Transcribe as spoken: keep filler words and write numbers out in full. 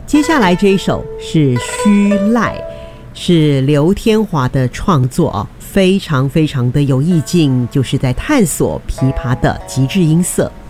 接下来这一首是《虚赖》，是刘天华的创作啊，非常非常的有意境，就是在探索琵琶的极致音色。